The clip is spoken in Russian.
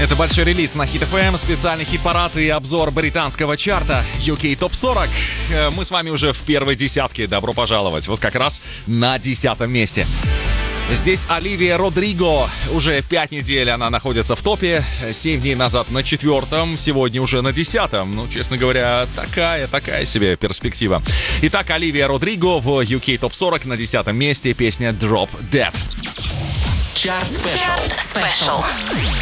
Это большой релиз на Hit FM, специальный хит-парад и обзор британского чарта UK Top 40. Мы с вами уже в первой десятке. Добро пожаловать. Вот как раз на 10-м месте. Здесь Оливия Родриго. Уже 5 недель она находится в топе. 7 дней назад на 4-м, сегодня уже на 10-м. Ну, честно говоря, такая себе перспектива. Итак, Оливия Родриго в UK Top 40 на 10-м месте. Песня Drop Dead. Чарт Спешл.